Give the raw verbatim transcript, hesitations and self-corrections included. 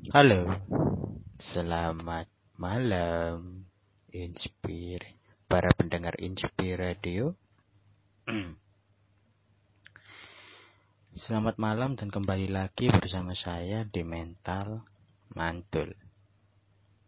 Halo, selamat malam, Inspir, para pendengar Inspir Radio. Selamat malam dan kembali lagi bersama saya di Mental Mantul.